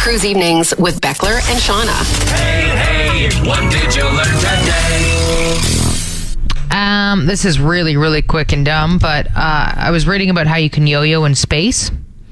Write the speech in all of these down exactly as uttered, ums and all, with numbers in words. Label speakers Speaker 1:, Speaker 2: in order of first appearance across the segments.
Speaker 1: Cruise Evenings with Beckler and Shauna.
Speaker 2: Hey, hey, what did you learn today?
Speaker 3: Um, this is really, really quick and dumb, but uh, I was reading about how you can yo-yo in space.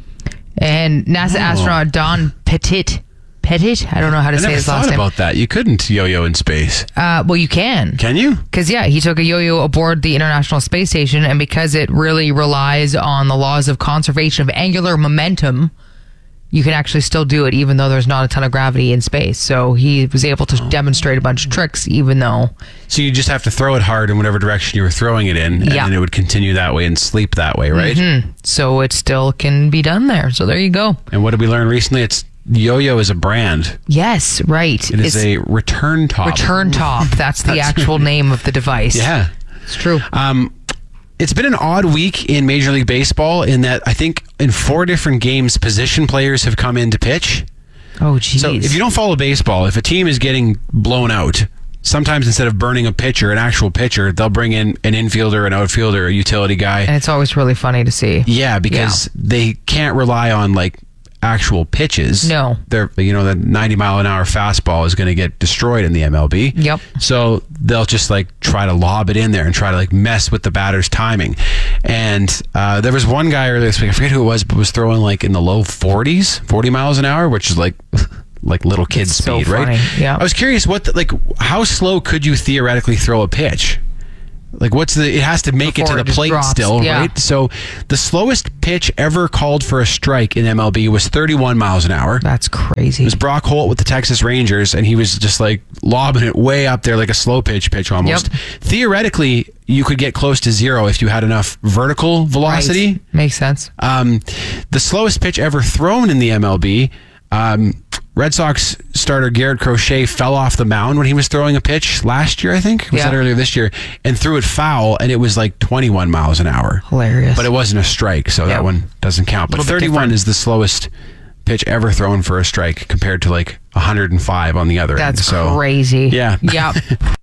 Speaker 3: And NASA
Speaker 4: Oh.
Speaker 3: astronaut Don Petit, Petit, I don't know how to
Speaker 4: I
Speaker 3: say
Speaker 4: never
Speaker 3: his
Speaker 4: thought
Speaker 3: last name.
Speaker 4: about that. You couldn't yo-yo in space.
Speaker 3: Uh, well, you can.
Speaker 4: Can you?
Speaker 3: Because, yeah, he took a yo-yo aboard the International Space Station, and because it really relies on the laws of conservation of angular momentum, you can actually still do it even though there's not a ton of gravity in space. So he was able to demonstrate a bunch of tricks even though...
Speaker 4: So you just have to throw it hard in whatever direction you were throwing it in, and
Speaker 3: Yeah.
Speaker 4: then it would continue that way and sleep that way, right?
Speaker 3: Mm-hmm. So it still can be done there. So there you go.
Speaker 4: And what did we learn recently? It's Yo-Yo is a brand.
Speaker 3: Yes, right.
Speaker 4: It is
Speaker 3: It's
Speaker 4: a return top.
Speaker 3: return top. That's the actual name of the device.
Speaker 4: Yeah.
Speaker 3: It's true.
Speaker 4: Um, it's been an odd week in Major League Baseball in that I think in four different games, position players have come in to pitch.
Speaker 3: Oh, geez.
Speaker 4: So if you don't follow baseball, if a team is getting blown out, sometimes instead of burning a pitcher, an actual pitcher, they'll bring in an infielder, an outfielder, a utility guy.
Speaker 3: And it's always really funny to see.
Speaker 4: Yeah, because they can't rely on like actual pitches.
Speaker 3: No.
Speaker 4: They're, you know, the ninety mile an hour fastball is going to get destroyed in the M L B.
Speaker 3: Yep.
Speaker 4: So they'll just like try to lob it in there and try to like mess with the batter's timing. And uh, there was one guy earlier this week, I forget who it was, but was throwing like in the low forties, forty miles an hour, which is like like little kid
Speaker 3: It's so
Speaker 4: speed,
Speaker 3: funny.
Speaker 4: right?
Speaker 3: Yeah.
Speaker 4: I was curious what the, like how slow could you theoretically throw a pitch? Like what's the, it has to make
Speaker 3: Before
Speaker 4: it to
Speaker 3: it
Speaker 4: the
Speaker 3: just
Speaker 4: plate
Speaker 3: drops,
Speaker 4: still,
Speaker 3: yeah.
Speaker 4: right? So the slowest pitch ever called for a strike in M L B was thirty-one miles an hour.
Speaker 3: That's crazy.
Speaker 4: It was Brock Holt with the Texas Rangers, and he was just like lobbing it way up there like a slow pitch pitch almost.
Speaker 3: Yep.
Speaker 4: Theoretically, you could get close to zero if you had enough vertical velocity.
Speaker 3: Right. Makes sense.
Speaker 4: Um, the slowest pitch ever thrown in the M L B, um, Red Sox starter Garrett Crochet fell off the mound when he was throwing a pitch last year, I think. Was
Speaker 3: Yeah.
Speaker 4: that earlier this year? And threw it foul, and it was like twenty-one miles an hour.
Speaker 3: Hilarious.
Speaker 4: But it wasn't a strike, so
Speaker 3: Yeah.
Speaker 4: that one doesn't count. But
Speaker 3: Little bit
Speaker 4: thirty-one
Speaker 3: different.
Speaker 4: is the slowest pitch ever thrown for a strike compared to like one hundred five on the other end.
Speaker 3: That's
Speaker 4: So,
Speaker 3: crazy.
Speaker 4: Yeah.
Speaker 3: Yep.